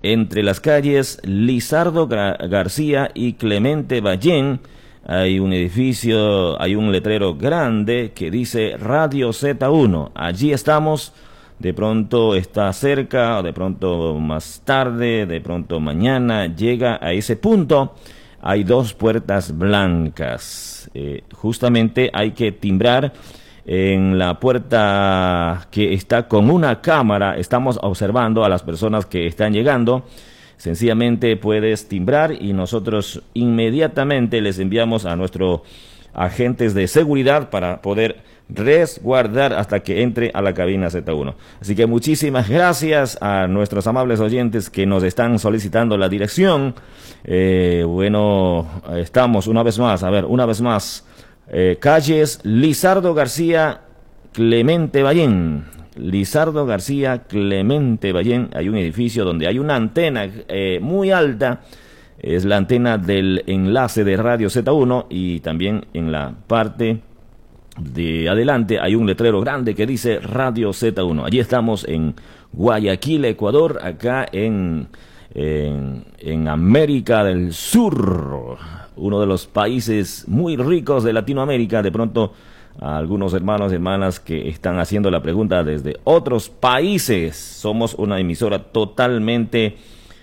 entre las calles Lizardo García y Clemente Ballén hay un edificio, hay un letrero grande que dice Radio Z1. Allí estamos. De pronto está cerca, o de pronto más tarde, de pronto mañana llega a ese punto. Hay dos puertas blancas. Justamente hay que timbrar en la puerta que está con una cámara. Estamos observando a las personas que están llegando. Sencillamente puedes timbrar y nosotros inmediatamente les enviamos a nuestros agentes de seguridad para poder resguardar hasta que entre a la cabina Z1. Así que muchísimas gracias a nuestros amables oyentes que nos están solicitando la dirección. Bueno, estamos una vez más, calles Lizardo García, Clemente Ballén. Lizardo García, Clemente Ballén. Hay un edificio donde hay una antena muy alta. Es la antena del enlace de Radio Z1 y también en la parte de adelante hay un letrero grande que dice Radio Z1. Allí estamos en Guayaquil, Ecuador, acá en América del Sur, uno de los países muy ricos de Latinoamérica. De pronto a algunos hermanos y hermanas que están haciendo la pregunta desde otros países. Somos una emisora totalmente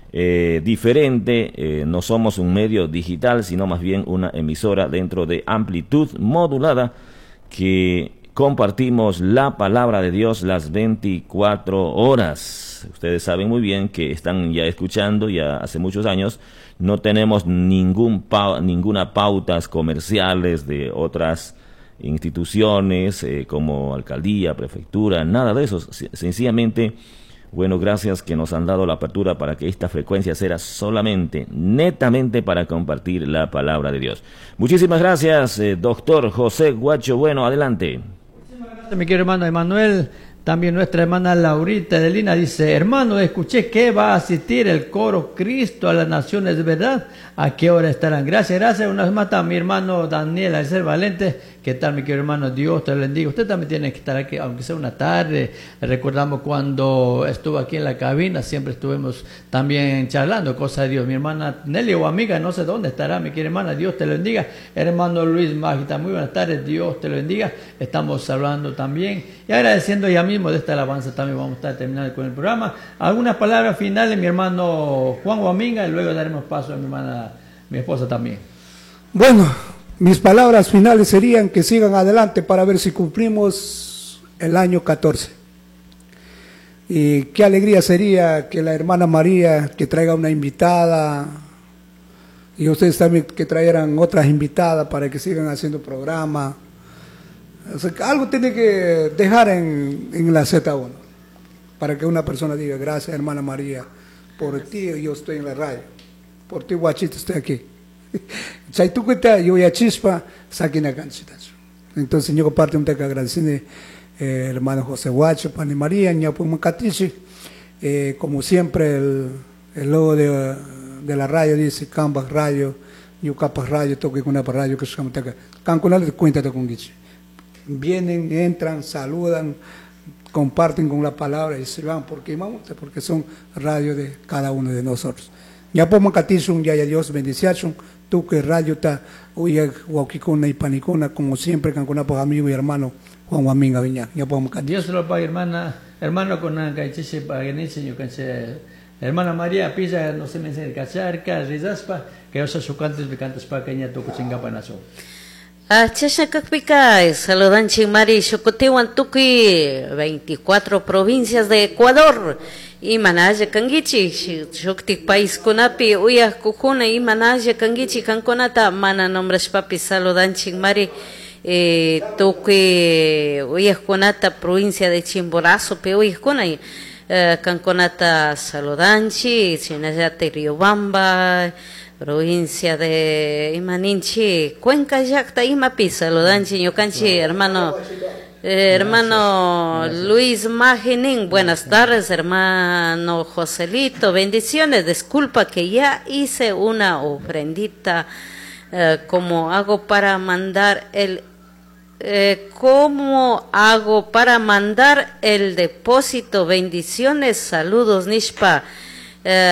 diferente, no somos un medio digital, sino más bien una emisora dentro de amplitud modulada que compartimos la palabra de Dios las 24 horas. Ustedes saben muy bien que están ya escuchando ya hace muchos años. No tenemos ninguna pautas comerciales de otras instituciones como alcaldía, prefectura, nada de eso. Sencillamente, bueno, gracias que nos han dado la apertura para que esta frecuencia sea solamente, netamente para compartir la palabra de Dios. Muchísimas gracias, doctor José Guacho. Bueno, adelante. Muchísimas gracias, mi querido hermano Emanuel. También nuestra hermana Laurita de Lina dice: hermano, escuché que va a asistir el coro Cristo a las Naciones, ¿verdad? ¿A qué hora estarán? Gracias. Una vez más a mi hermano Daniel Alcer Valente. ¿Qué tal, mi querido hermano? Dios te lo bendiga. Usted también tiene que estar aquí, aunque sea una tarde. Recordamos cuando estuvo aquí en la cabina, siempre estuvimos también charlando cosas de Dios. Mi hermana Nelly o amiga, no sé dónde estará, mi querida hermana. Dios te lo bendiga. Hermano Luis Magita, muy buenas tardes. Dios te lo bendiga. Estamos hablando también y agradeciendo ya mismo de esta alabanza. También vamos a estar terminando con el programa. Algunas palabras finales, mi hermano Juan Guaminga, y luego daremos paso a mi hermana, mi esposa también. Bueno, mis palabras finales serían que sigan adelante para ver si cumplimos el año 14. Y qué alegría sería que la hermana María que traiga una invitada y ustedes también que trajeran otras invitadas para que sigan haciendo programa. O sea, algo tiene que dejar en la Z1 para que una persona diga: gracias, hermana María, por ti yo estoy en la radio, por ti, guachito, estoy aquí. Yo ya chispa, saquen la canción. Entonces, yo comparto un teca agradeciendo hermano José Guacho, Pani María, Ñapu Macatichi. Como siempre, el logo de la radio dice Cambas Radio, Yucapas Radio, Toque con una radio que se llama Teca. Canconal, cuéntate con Guichi. Vienen, entran, saludan, comparten con la palabra y se van porque son radio de cada uno de nosotros. Ya podemos catizar ya Dios bendición. Tú que radio está uya guauquicuna y panicuna, como siempre, cancuna por amigo y hermano Juan Guaminga Viña. Ya podemos catizar. Dios lo pague, hermano con Nancachiche Paganiche, yo canché. Hermana María Pisa, no se me enseña el cacharca, rizaspa, que yo soy su cantos de cantos pa caña tu cuchingapanazo. Chasha Kakpicay, saludan Chimari, Xocotehuan Tuki, 24 provincias de Ecuador. Y manaya kangichi, Xoctic país kunapi, uya kukuna y manaya kangichi kankonata, mana nombres papi, saludan Chimari, Tuki, uya kunata, provincia de Chimborazo, pe uya kunay, kankonata saludanchi, Chinayate Riobamba, provincia de Imaninchi, Cuenca Yacta Imapi, saludanchi, ñocanchi, hermano Luis Maginin, buenas tardes, hermano Joselito, bendiciones, disculpa que ya hice una ofrendita, ¿cómo hago para mandar el depósito? Bendiciones, saludos, Nishpa.